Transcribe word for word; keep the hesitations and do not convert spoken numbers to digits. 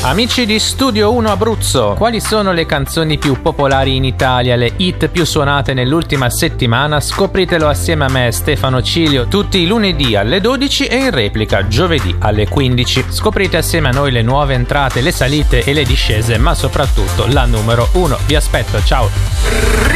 Amici di Studio uno Abruzzo, quali sono le canzoni più popolari in Italia, le hit più suonate nell'ultima settimana? Scopritelo assieme a me, Stefano Cilio, tutti i lunedì alle dodici e in replica giovedì alle quindici. Scoprite assieme a noi le nuove entrate, le salite e le discese, ma soprattutto la numero uno. Vi aspetto, ciao!